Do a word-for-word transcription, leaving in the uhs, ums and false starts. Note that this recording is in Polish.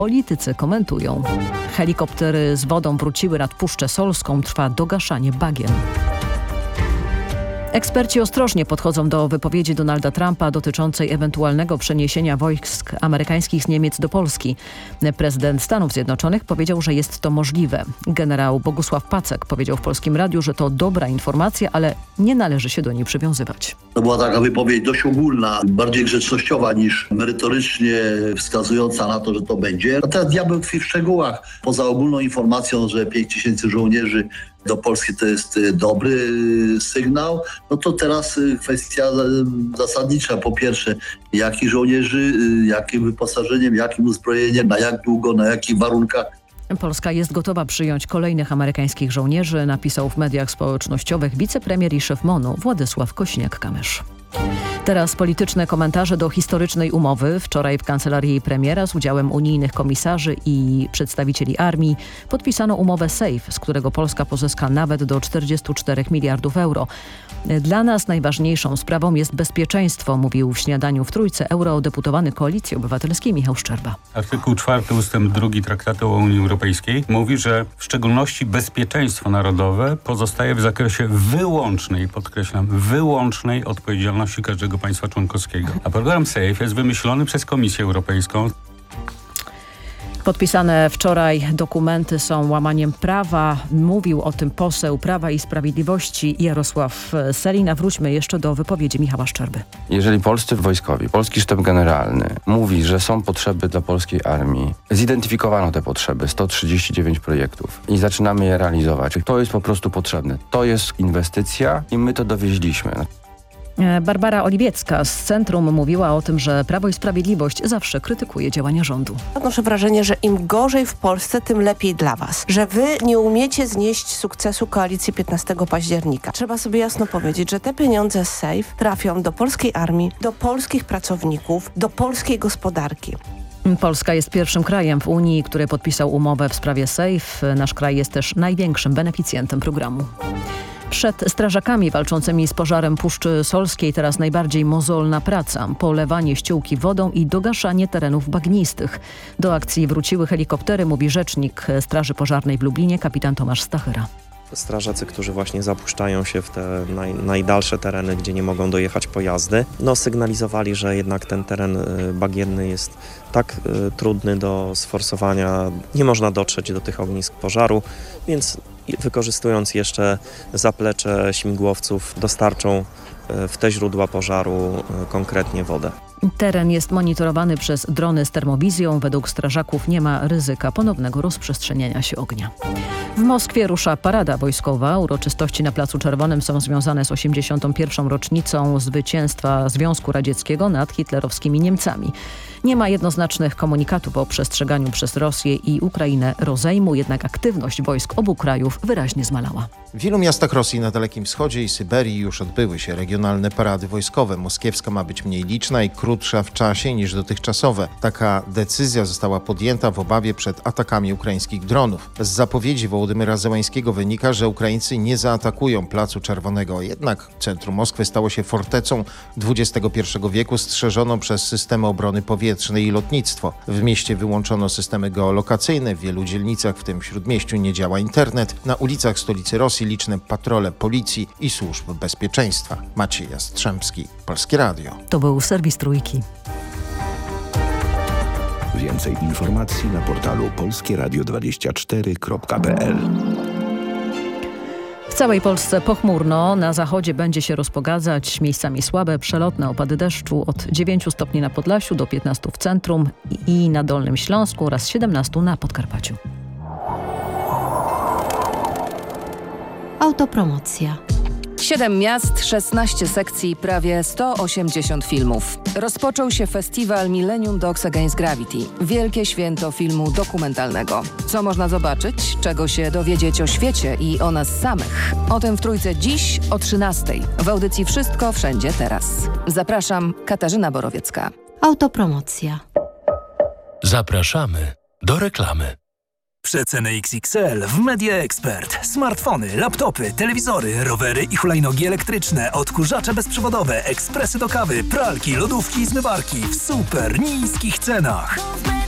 Politycy komentują. Helikoptery z wodą wróciły nad Puszczę Solską. Trwa dogaszanie bagien. Eksperci ostrożnie podchodzą do wypowiedzi Donalda Trumpa dotyczącej ewentualnego przeniesienia wojsk amerykańskich z Niemiec do Polski. Prezydent Stanów Zjednoczonych powiedział, że jest to możliwe. Generał Bogusław Pacek powiedział w Polskim Radiu, że to dobra informacja, ale nie należy się do niej przywiązywać. To była taka wypowiedź dość ogólna, bardziej grzecznościowa niż merytorycznie wskazująca na to, że to będzie. A teraz diabeł tkwi w szczegółach. Poza ogólną informacją, że pięć tysięcy żołnierzy do Polski to jest dobry sygnał, no to teraz kwestia zasadnicza. Po pierwsze, jakich żołnierzy, jakim wyposażeniem, jakim uzbrojeniem, na jak długo, na jakich warunkach. Polska jest gotowa przyjąć kolejnych amerykańskich żołnierzy, napisał w mediach społecznościowych wicepremier i szef MON-u Władysław Kośniak-Kamysz. Teraz polityczne komentarze do historycznej umowy. Wczoraj w kancelarii premiera z udziałem unijnych komisarzy i przedstawicieli armii podpisano umowę SAFE, z którego Polska pozyska nawet do czterdziestu czterech miliardów euro. Dla nas najważniejszą sprawą jest bezpieczeństwo, mówił w śniadaniu w Trójce eurodeputowany Koalicji Obywatelskiej Michał Szczerba. Artykuł czwarty ustęp drugi Traktatu o Unii Europejskiej mówi, że w szczególności bezpieczeństwo narodowe pozostaje w zakresie wyłącznej, podkreślam, wyłącznej odpowiedzialności każdego państwa członkowskiego. A program SAFE jest wymyślony przez Komisję Europejską. Podpisane wczoraj dokumenty są łamaniem prawa. Mówił o tym poseł Prawa i Sprawiedliwości Jarosław Sellin. A wróćmy jeszcze do wypowiedzi Michała Szczerby. Jeżeli polscy wojskowi, polski sztab generalny mówi, że są potrzeby dla polskiej armii, zidentyfikowano te potrzeby, sto trzydzieści dziewięć projektów i zaczynamy je realizować. To jest po prostu potrzebne. To jest inwestycja i my to dowieźliśmy. Barbara Oliwiecka z Centrum mówiła o tym, że Prawo i Sprawiedliwość zawsze krytykuje działania rządu. Odnoszę wrażenie, że im gorzej w Polsce, tym lepiej dla was. Że wy nie umiecie znieść sukcesu koalicji piętnastego października. Trzeba sobie jasno powiedzieć, że te pieniądze z SAFE trafią do polskiej armii, do polskich pracowników, do polskiej gospodarki. Polska jest pierwszym krajem w Unii, który podpisał umowę w sprawie SAFE. Nasz kraj jest też największym beneficjentem programu. Przed strażakami walczącymi z pożarem Puszczy Solskiej teraz najbardziej mozolna praca. Polewanie ściółki wodą i dogaszanie terenów bagnistych. Do akcji wróciły helikoptery, mówi rzecznik Straży Pożarnej w Lublinie, kapitan Tomasz Stachyra. Strażacy, którzy właśnie zapuszczają się w te naj, najdalsze tereny, gdzie nie mogą dojechać pojazdy, no sygnalizowali, że jednak ten teren bagienny jest tak y, trudny do sforsowania, nie można dotrzeć do tych ognisk pożaru, więc wykorzystując jeszcze zaplecze śmigłowców dostarczą y, w te źródła pożaru y, konkretnie wodę. Teren jest monitorowany przez drony z termowizją. Według strażaków nie ma ryzyka ponownego rozprzestrzeniania się ognia. W Moskwie rusza parada wojskowa. Uroczystości na Placu Czerwonym są związane z osiemdziesiątą pierwszą rocznicą zwycięstwa Związku Radzieckiego nad hitlerowskimi Niemcami. Nie ma jednoznacznych komunikatów o przestrzeganiu przez Rosję i Ukrainę rozejmu, jednak aktywność wojsk obu krajów wyraźnie zmalała. W wielu miastach Rosji na Dalekim Wschodzie i Syberii już odbyły się regionalne parady wojskowe. Moskiewska ma być mniej liczna i krótsza w czasie niż dotychczasowe. Taka decyzja została podjęta w obawie przed atakami ukraińskich dronów. Z zapowiedzi Wołodymyra Zełańskiego wynika, że Ukraińcy nie zaatakują Placu Czerwonego. Jednak centrum Moskwy stało się fortecą dwudziestego pierwszego wieku strzeżoną przez systemy obrony powietrznej i lotnictwo. W mieście wyłączono systemy geolokacyjne. W wielu dzielnicach, w tym w Śródmieściu, nie działa internet. Na ulicach stolicy Rosji liczne patrole policji i służb bezpieczeństwa. Maciej Jastrzębski, Polskie Radio. To był serwis Trójki. Więcej informacji na portalu polskie radio dwadzieścia cztery kropka p l. W całej Polsce pochmurno, na zachodzie będzie się rozpogadzać, miejscami słabe, przelotne opady deszczu od dziewięciu stopni na Podlasiu do piętnastu w centrum i na Dolnym Śląsku oraz siedemnastu na Podkarpaciu. Autopromocja. Siedem miast, szesnaście sekcji, prawie sto osiemdziesiąt filmów. Rozpoczął się festiwal Millennium Dogs Against Gravity. Wielkie święto filmu dokumentalnego. Co można zobaczyć? Czego się dowiedzieć o świecie i o nas samych? O tym w Trójce dziś o trzynastej. W audycji Wszystko Wszędzie Teraz. Zapraszam, Katarzyna Borowiecka. Autopromocja. Zapraszamy do reklamy. Przeceny X X L w Media Expert. Smartfony, laptopy, telewizory, rowery i hulajnogi elektryczne, odkurzacze bezprzewodowe, ekspresy do kawy, pralki, lodówki i zmywarki w super niskich cenach.